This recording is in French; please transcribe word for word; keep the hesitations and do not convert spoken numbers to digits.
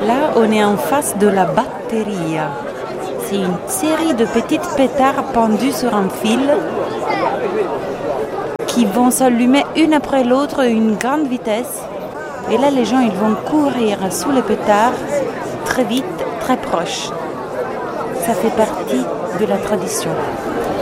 Là, on est en face de la batteria. C'est une série de petites pétards pendus sur un fil qui vont s'allumer une après l'autre à une grande vitesse. Et là, les gens ils vont courir sous les pétards très vite, très proche. Ça fait partie de la tradition.